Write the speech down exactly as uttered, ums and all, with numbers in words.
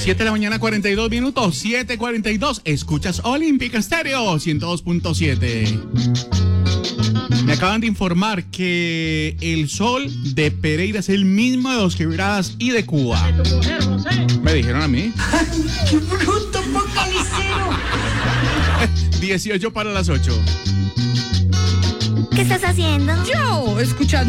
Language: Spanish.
siete de la mañana, cuarenta y dos minutos. siete cuarenta y dos. Escuchas Olímpica Estéreo ciento dos punto siete. Me acaban de informar que el sol de Pereira es el mismo de Dos Quebradas y de Cuba. Me dijeron a mí. ¡Qué bruto focalicero! dieciocho para las ocho. ¿Qué estás haciendo? Yo, escuchando